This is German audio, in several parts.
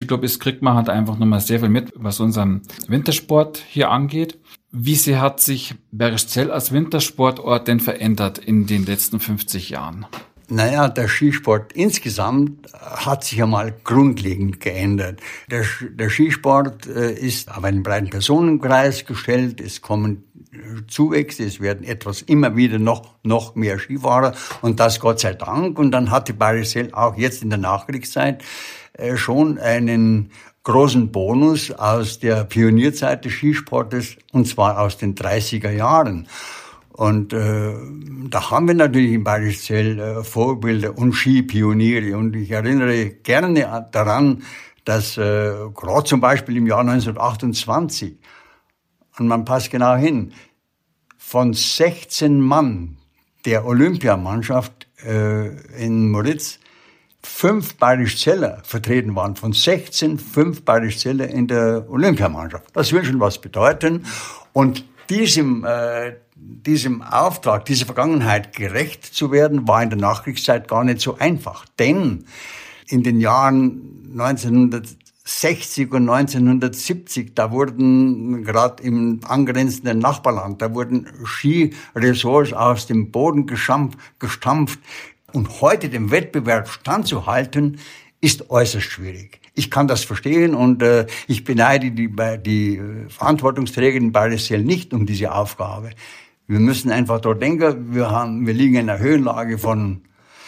Skiclub ist, kriegt man halt einfach nochmal sehr viel mit, was unseren Wintersport hier angeht. Wie sehr hat sich Bergischzell als Wintersportort denn verändert in den letzten 50 Jahren? Naja, der Skisport insgesamt hat sich einmal grundlegend geändert. Der Skisport ist auf einen breiten Personenkreis gestellt. Es kommen Zuwächse, es werden immer wieder noch mehr Skifahrer und das Gott sei Dank. Und dann hat die Bergischzell auch jetzt in der Nachkriegszeit schon einen großen Bonus aus der Pionierzeit des Skisportes, und zwar aus den 30er Jahren. Und da haben wir natürlich in Bergischzell Vorbilder und Skipioniere. Und ich erinnere gerne daran, dass gerade zum Beispiel im Jahr 1928, und man passt genau hin, von 16 Mann der Olympiamannschaft in Moritz 5 Bergischzeller vertreten waren. Von 16, 5 Bergischzeller in der Olympiamannschaft. Das will schon was bedeuten. Und diesem Auftrag, dieser Vergangenheit gerecht zu werden, war in der Nachkriegszeit gar nicht so einfach. Denn in den Jahren 1960 und 1970, da wurden gerade im angrenzenden Nachbarland, da wurden Skiresorts aus dem Boden gestampft. Und heute dem Wettbewerb standzuhalten, ist äußerst schwierig. Ich kann das verstehen und ich beneide die Verantwortungsträger in Bergischzell nicht um diese Aufgabe. Wir müssen einfach dort denken, wir liegen in einer Höhenlage von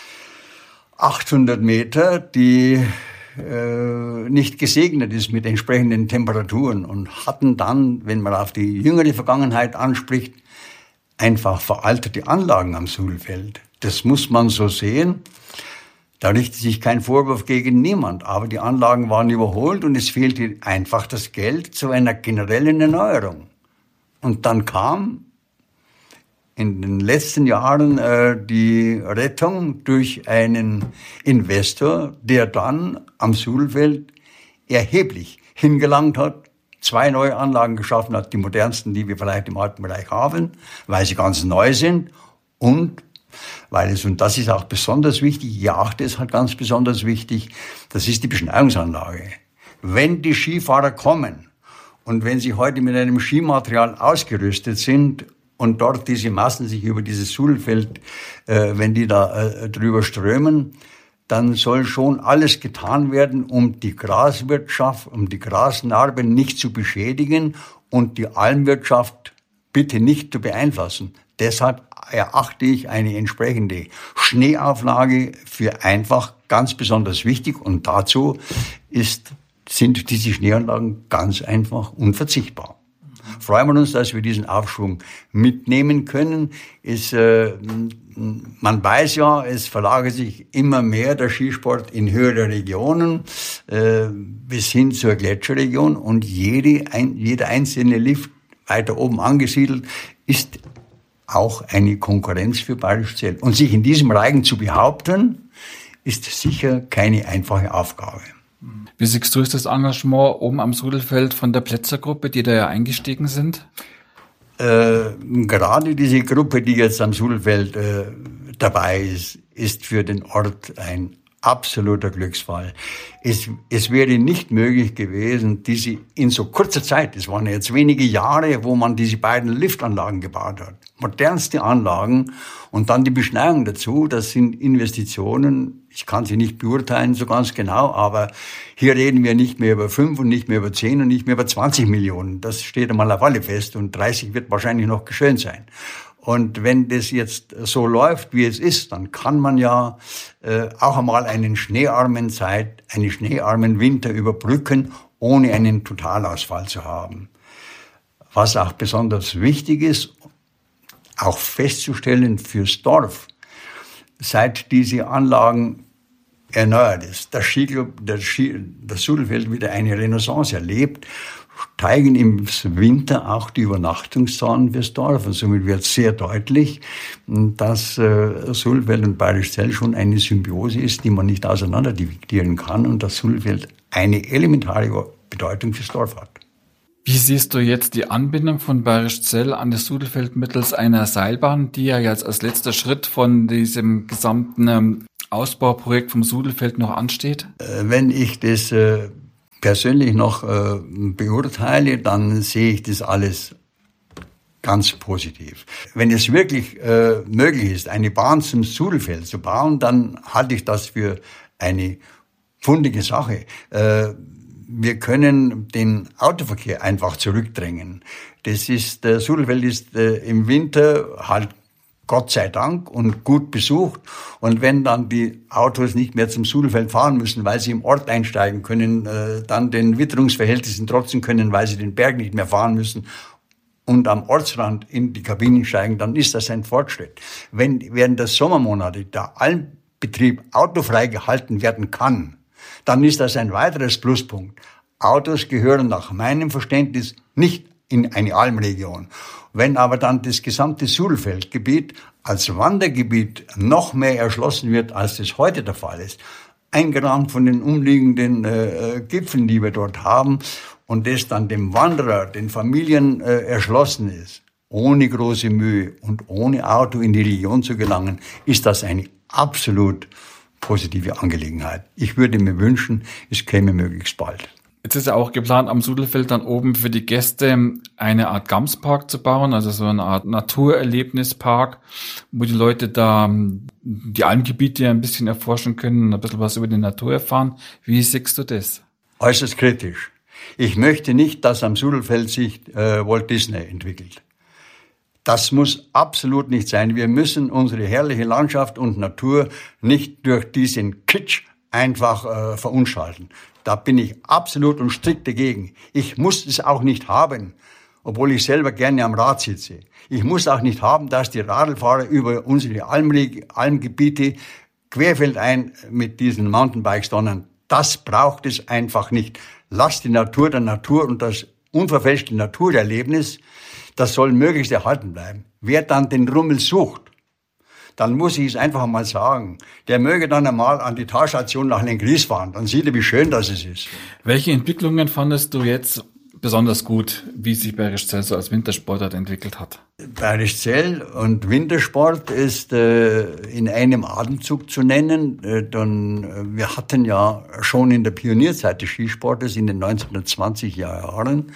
800 Meter, die nicht gesegnet ist mit entsprechenden Temperaturen und hatten dann, wenn man auf die jüngere Vergangenheit anspricht, einfach veraltete Anlagen am Suhlfeld. Das muss man so sehen. Da richtet sich kein Vorwurf gegen niemand, aber die Anlagen waren überholt und es fehlte einfach das Geld zu einer generellen Erneuerung. Und dann kam in den letzten Jahren die Rettung durch einen Investor, der dann am Suhlfeld erheblich hingelangt hat, 2 neue Anlagen geschaffen hat, die modernsten, die wir vielleicht im Alpenbereich haben, weil sie ganz neu sind und weil es, und das ist auch besonders wichtig, ich erachte es halt ganz besonders wichtig, das ist die Beschneiungsanlage. Wenn die Skifahrer kommen und wenn sie heute mit einem Skimaterial ausgerüstet sind und dort diese Massen sich über dieses Suhlfeld, wenn die da drüber strömen, dann soll schon alles getan werden, um die Graswirtschaft, um die Grasnarben nicht zu beschädigen und die Almwirtschaft bitte nicht zu beeinflussen. Deshalb erachte ich eine entsprechende Schneeauflage für einfach ganz besonders wichtig und dazu sind diese Schneeanlagen ganz einfach unverzichtbar. Freuen wir uns, dass wir diesen Aufschwung mitnehmen können. Man weiß ja, es verlagert sich immer mehr der Skisport in höhere Regionen bis hin zur Gletscherregion und jeder einzelne Lift weiter oben angesiedelt ist auch eine Konkurrenz für Bergischzell. Und sich in diesem Reigen zu behaupten, ist sicher keine einfache Aufgabe. Wie siehst du das Engagement oben am Suhlfeld von der Plätzergruppe, die da ja eingestiegen sind? Gerade diese Gruppe, die jetzt am Suhlfeld dabei ist für den Ort ein absoluter Glücksfall. Es wäre nicht möglich gewesen, diese in so kurzer Zeit, es waren jetzt wenige Jahre, wo man diese beiden Liftanlagen gebaut hat. Modernste Anlagen und dann die Beschneiung dazu, das sind Investitionen, ich kann sie nicht beurteilen so ganz genau, aber hier reden wir nicht mehr über 5 und nicht mehr über 10 und nicht mehr über 20 Millionen. Das steht einmal auf alle fest und 30 wird wahrscheinlich noch geschönt sein. Und wenn das jetzt so läuft, wie es ist, dann kann man ja auch einmal einen schneearmen Winter überbrücken, ohne einen Totalausfall zu haben. Was auch besonders wichtig ist, auch festzustellen fürs Dorf, seit diese Anlagen erneuert ist, das Suhlfeld wieder eine Renaissance erlebt, steigen im Winter auch die Übernachtungszahlen fürs Dorf. Und somit wird sehr deutlich, dass Suhlfeld und Bergischzell schon eine Symbiose ist, die man nicht auseinander dividieren kann und dass Suhlfeld eine elementare Bedeutung fürs Dorf hat. Wie siehst du jetzt die Anbindung von Bergischzell an das Suhlfeld mittels einer Seilbahn, die ja jetzt als letzter Schritt von diesem gesamten Ausbauprojekt vom Suhlfeld noch ansteht? Wenn ich das persönlich noch beurteile, dann sehe ich das alles ganz positiv. Wenn es wirklich möglich ist, eine Bahn zum Sudelfeld zu bauen, dann halte ich das für eine fundige Sache. Wir können den Autoverkehr einfach zurückdrängen. Der Sudelfeld ist im Winter halt Gott sei Dank und gut besucht. Und wenn dann die Autos nicht mehr zum Sudelfeld fahren müssen, weil sie im Ort einsteigen können, dann den Witterungsverhältnissen trotzen können, weil sie den Berg nicht mehr fahren müssen und am Ortsrand in die Kabinen steigen, dann ist das ein Fortschritt. Wenn während der Sommermonate der Almbetrieb autofrei gehalten werden kann, dann ist das ein weiteres Pluspunkt. Autos gehören nach meinem Verständnis nicht in eine Almregion. Wenn aber dann das gesamte Sudelfeldgebiet als Wandergebiet noch mehr erschlossen wird, als das heute der Fall ist, eingerahmt von den umliegenden Gipfeln, die wir dort haben, und das dann dem Wanderer, den Familien erschlossen ist, ohne große Mühe und ohne Auto in die Region zu gelangen, ist das eine absolut positive Angelegenheit. Ich würde mir wünschen, es käme möglichst bald. Jetzt ist ja auch geplant, am Sudelfeld dann oben für die Gäste eine Art Gamspark zu bauen, also so eine Art Naturerlebnispark, wo die Leute da die Almgebiete ein bisschen erforschen können, ein bisschen was über die Natur erfahren. Wie siehst du das? Äußerst kritisch. Ich möchte nicht, dass am Sudelfeld sich Walt Disney entwickelt. Das muss absolut nicht sein. Wir müssen unsere herrliche Landschaft und Natur nicht durch diesen Kitsch einfach verunstalten. Da bin ich absolut und strikt dagegen. Ich muss es auch nicht haben, obwohl ich selber gerne am Rad sitze. Ich muss auch nicht haben, dass die Radlfahrer über unsere Almgebiete querfeldein mit diesen Mountainbikes donnern. Das braucht es einfach nicht. Lasst die Natur der Natur und das unverfälschte Naturerlebnis, das soll möglichst erhalten bleiben. Wer dann den Rummel sucht, dann muss ich es einfach mal sagen, der möge dann einmal an die Talstation nach Lenggries fahren. Dann sieht er, wie schön das ist. Welche Entwicklungen fandest du jetzt besonders gut, wie sich Bayerischzell so als Wintersportart entwickelt hat? Bayerischzell und Wintersport ist in einem Atemzug zu nennen. Wir hatten ja schon in der Pionierzeit des Skisportes in den 1920er Jahren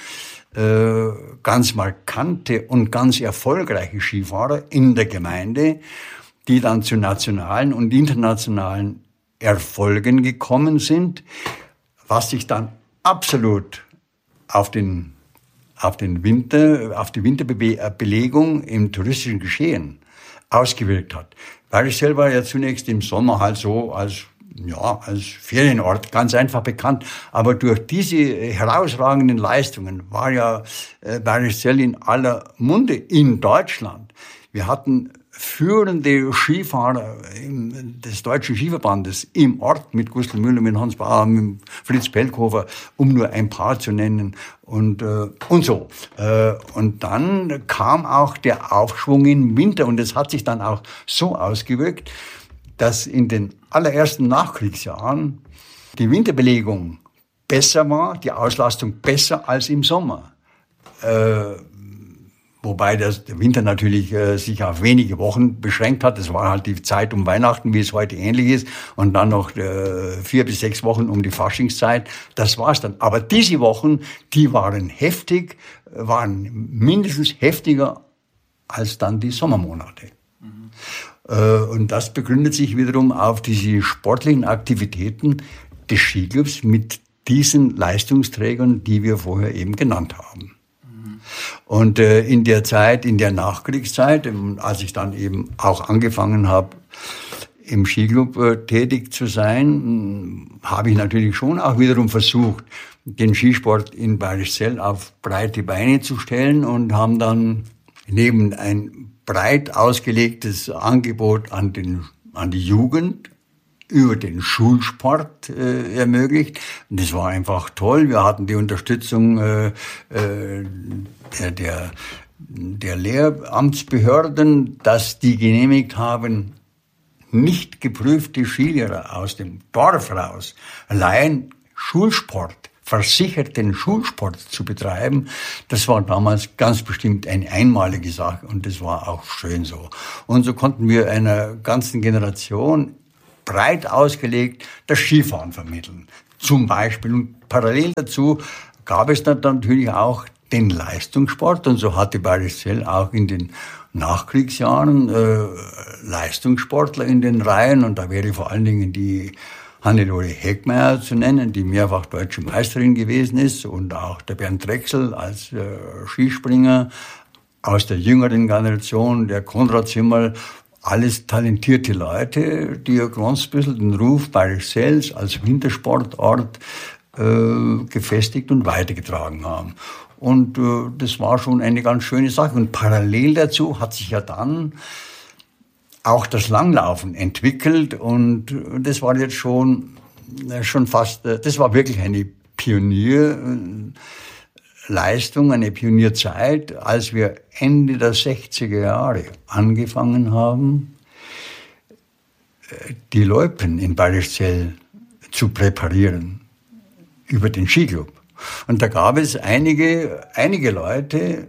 ganz markante und ganz erfolgreiche Skifahrer in der Gemeinde, die dann zu nationalen und internationalen Erfolgen gekommen sind, was sich dann absolut auf die Winterbelegung im touristischen Geschehen ausgewirkt hat. Bayerischzell war ja zunächst im Sommer halt so als Ferienort ganz einfach bekannt. Aber durch diese herausragenden Leistungen war ja Bayerischzell in aller Munde in Deutschland. Wir hatten führende Skifahrer des Deutschen Skiverbandes im Ort mit Gustl Müller, mit Hans Bauer, mit Fritz Pelkhofer, um nur ein paar zu nennen und so. Und dann kam auch der Aufschwung im Winter und es hat sich dann auch so ausgewirkt, dass in den allerersten Nachkriegsjahren die Winterbelegung besser war, die Auslastung besser als im Sommer. Wobei der Winter natürlich sich auf wenige Wochen beschränkt hat. Das war halt die Zeit um Weihnachten, wie es heute ähnlich ist. Und dann noch 4 bis 6 Wochen um die Faschingszeit. Das war's dann. Aber diese Wochen, die waren heftig, waren mindestens heftiger als dann die Sommermonate. Und das begründet sich wiederum auf diese sportlichen Aktivitäten des Skiclubs mit diesen Leistungsträgern, die wir vorher eben genannt haben. Und in der Nachkriegszeit, als ich dann eben auch angefangen habe, im Skiclub tätig zu sein, habe ich natürlich schon auch wiederum versucht, den Skisport in Bayerischzell auf breite Beine zu stellen und haben dann neben ein breit ausgelegtes Angebot an die Jugend über den Schulsport ermöglicht. Und das war einfach toll. Wir hatten die Unterstützung der Lehramtsbehörden, dass die genehmigt haben, nicht geprüfte Skilehrer aus dem Dorf raus allein Schulsport, versicherten Schulsport zu betreiben. Das war damals ganz bestimmt eine einmalige Sache und das war auch schön so. Und so konnten wir einer ganzen Generation breit ausgelegt das Skifahren vermitteln. zum Beispiel. Und parallel dazu gab es dann natürlich auch den Leistungssport. Und so hatte Bayrischzell auch in den Nachkriegsjahren Leistungssportler in den Reihen. Und da wäre vor allen Dingen die Hannelore Heckmeyer zu nennen, die mehrfach deutsche Meisterin gewesen ist. Und auch der Bernd Drechsel als Skispringer aus der jüngeren Generation, der Konrad Zimmerl. Alles talentierte Leute, die ja ganz bisschen den Ruf Bayrischzells als Wintersportort gefestigt und weitergetragen haben. Und das war schon eine ganz schöne Sache. Und parallel dazu hat sich ja dann auch das Langlaufen entwickelt. Und das war jetzt schon fast, das war wirklich eine Pionierleistung, eine Pionierzeit, als wir Ende der 60er Jahre angefangen haben, die Loipen in Bayrischzell zu präparieren über den Skiclub. Und da gab es einige Leute,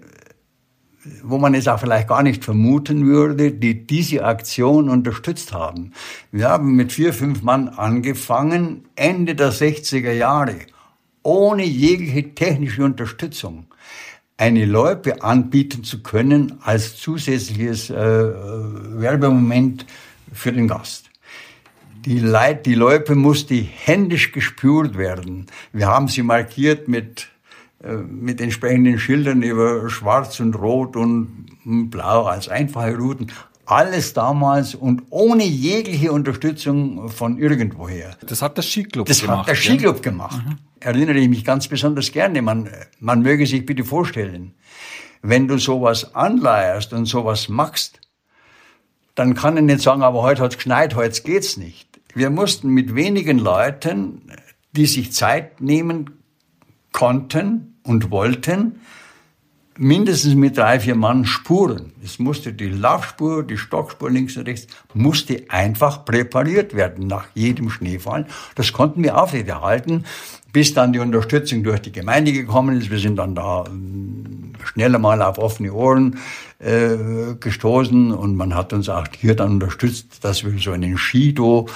wo man es auch vielleicht gar nicht vermuten würde, die diese Aktion unterstützt haben. Wir haben mit 4, 5 Mann angefangen, Ende der 60er Jahre, ohne jegliche technische Unterstützung, eine Loipe anbieten zu können als zusätzliches Werbemoment für den Gast. Die Loipe musste händisch gespürt werden. Wir haben sie markiert mit entsprechenden Schildern über Schwarz und Rot und Blau als einfache Routen. Alles damals und ohne jegliche Unterstützung von irgendwoher. Das hat der Skiclub gemacht. Das hat der Skiclub gemacht. Erinnere ich mich ganz besonders gerne. Man möge sich bitte vorstellen, wenn du sowas anleierst und sowas machst, dann kann ich nicht sagen, aber heute hat's geschneit, heute geht's nicht. Wir mussten mit wenigen Leuten, die sich Zeit nehmen konnten und wollten, mindestens mit 3, 4 Mann Spuren. Es musste die Laufspur, die Stockspur links und rechts, musste einfach präpariert werden nach jedem Schneefall. Das konnten wir aufrechterhalten, bis dann die Unterstützung durch die Gemeinde gekommen ist. Wir sind dann da schneller mal auf offene Ohren gestoßen und man hat uns auch hier dann unterstützt, dass wir so einen Skido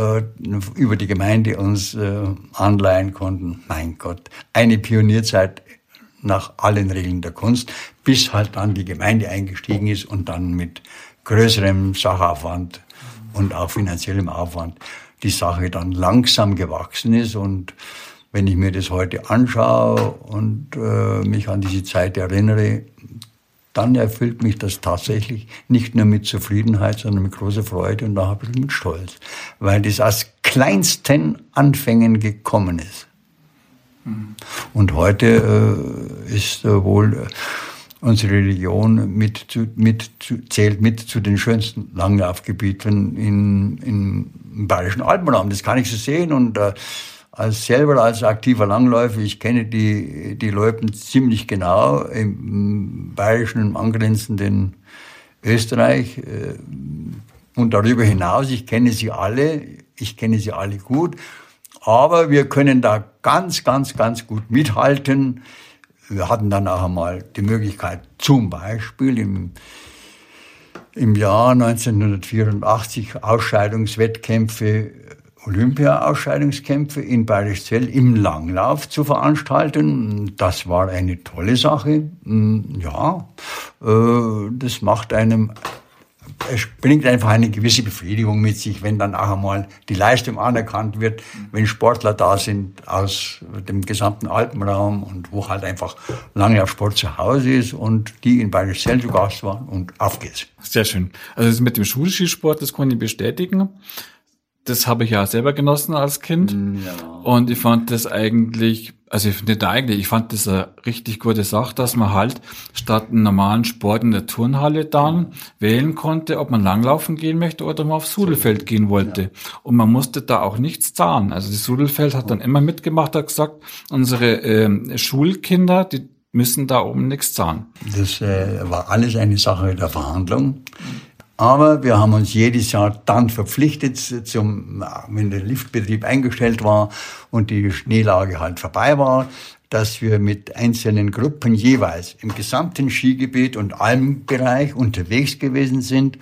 über die Gemeinde uns anleihen konnten. Mein Gott, eine Pionierzeit nach allen Regeln der Kunst, bis halt dann die Gemeinde eingestiegen ist und dann mit größerem Sachaufwand und auch finanziellem Aufwand die Sache dann langsam gewachsen ist. Und wenn ich mir das heute anschaue und mich an diese Zeit erinnere, dann erfüllt mich das tatsächlich nicht nur mit Zufriedenheit, sondern mit großer Freude und auch ein bisschen mit Stolz, weil das aus kleinsten Anfängen gekommen ist. Und heute ist wohl unsere Region zählt mit zu den schönsten Langlaufgebieten im Bayerischen Alpenraum. Das kann ich so sehen und als aktiver Langläufer, ich kenne die Loipen ziemlich genau im bayerischen, im angrenzenden Österreich und darüber hinaus. Ich kenne sie alle gut. Aber wir können da ganz, ganz, ganz gut mithalten. Wir hatten dann auch einmal die Möglichkeit, zum Beispiel im Jahr 1984 Ausscheidungswettkämpfe, Olympia-Ausscheidungskämpfe in Bayrischzell im Langlauf zu veranstalten. Das war eine tolle Sache. Ja, das macht es bringt einfach eine gewisse Befriedigung mit sich, wenn dann auch einmal die Leistung anerkannt wird, wenn Sportler da sind aus dem gesamten Alpenraum und wo halt einfach Langlaufsport zu Hause ist und die in Bayrischzell zu Gast waren und auf geht's. Sehr schön. Also das mit dem Schulskisport, das kann ich bestätigen. Das habe ich ja selber genossen als Kind. Ja. Und ich fand das ich fand das eine richtig gute Sache, dass man halt statt einem normalen Sport in der Turnhalle dann wählen konnte, ob man langlaufen gehen möchte oder mal aufs Sudelfeld gehen wollte. Ja. Und man musste da auch nichts zahlen. Also das Sudelfeld hat dann immer mitgemacht, hat gesagt, unsere Schulkinder, die müssen da oben nichts zahlen. Das war alles eine Sache der Verhandlung. Aber wir haben uns jedes Jahr dann verpflichtet, wenn der Liftbetrieb eingestellt war und die Schneelage halt vorbei war, dass wir mit einzelnen Gruppen jeweils im gesamten Skigebiet und Alpenbereich unterwegs gewesen sind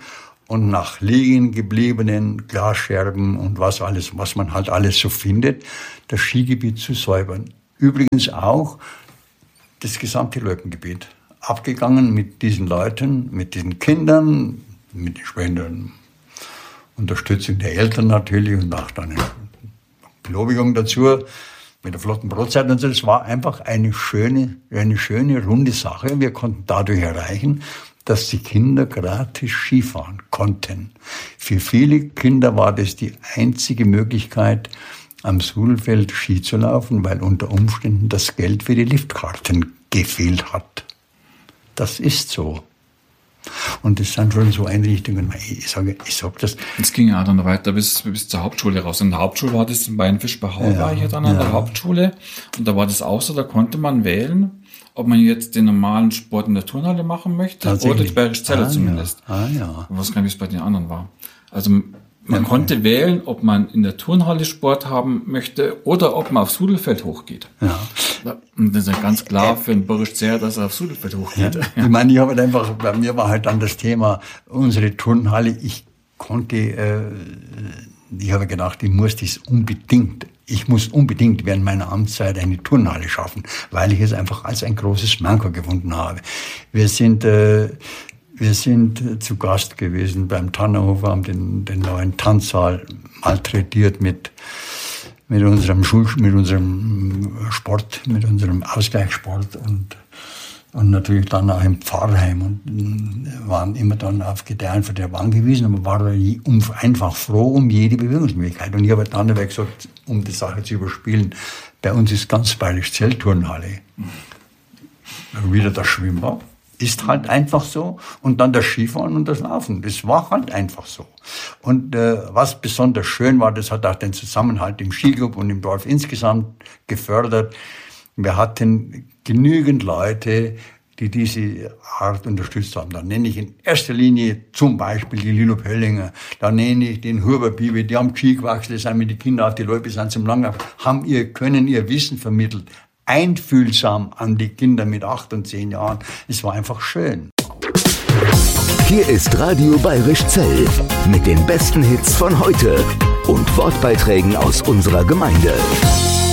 und nach liegen gebliebenen Glasscherben und was man halt alles so findet, das Skigebiet zu säubern. Übrigens auch das gesamte Loipengebiet. Abgegangen mit diesen Leuten, mit diesen Kindern, mit den entsprechenden Unterstützung der Eltern natürlich und auch dann eine Belobigung dazu, mit der flotten Brotzeit und so. Das war einfach eine schöne, runde Sache. Wir konnten dadurch erreichen, dass die Kinder gratis Skifahren konnten. Für viele Kinder war das die einzige Möglichkeit, am Sudelfeld Ski zu laufen, weil unter Umständen das Geld für die Liftkarten gefehlt hat. Das ist so. Und das sind schon so Einrichtungen, ich sag das. Es ging ja dann weiter bis zur Hauptschule raus. In der Hauptschule war das in Bayernfisch bei Hau, war ich dann an der Hauptschule. Und da war das auch so, da konnte man wählen, ob man jetzt den normalen Sport in der Turnhalle machen möchte oder die Bayerisch Zeller zumindest. Ja. Ich weiß gar nicht, wie es bei den anderen war. Also man konnte wählen, ob man in der Turnhalle Sport haben möchte oder ob man aufs Sudelfeld hochgeht. Ja. Und das ist ja ganz klar für einen Boris Zehr, dass er aufs Sudelfeld hochgeht. Ja. Ich meine, ich habe halt einfach, bei mir war halt dann das Thema, unsere Turnhalle, ich habe gedacht, ich muss unbedingt während meiner Amtszeit eine Turnhalle schaffen, weil ich es einfach als ein großes Manko gefunden habe. Wir sind zu Gast gewesen beim Tannerhofer, haben den neuen Tanzsaal malträtiert mit unserem Sport, mit unserem Ausgleichssport und natürlich dann auch im Pfarrheim und waren immer dann auf Gedeihen für der angewiesen, aber waren einfach froh um jede Bewegungsmöglichkeit. Und ich habe dann gesagt, um die Sache zu überspielen, bei uns ist ganz Bayerisch Zeltturnhalle. Wieder das Schwimmbad. Ist halt einfach so. Und dann das Skifahren und das Laufen. Das war halt einfach so. Und was besonders schön war, das hat auch den Zusammenhalt im Skiclub und im Dorf insgesamt gefördert. Wir hatten genügend Leute, die diese Art unterstützt haben. Da nenne ich in erster Linie zum Beispiel die Lilo Pöllinger, da nenne ich den Huber Bibi, die haben Ski gewachsen, sind mit den Kindern auf die Loipe, sind zum Langlauf, können ihr Wissen vermittelt. Einfühlsam an die Kinder mit 8 und 10 Jahren. Es war einfach schön. Hier ist Radio Bayerisch Zell mit den besten Hits von heute und Wortbeiträgen aus unserer Gemeinde.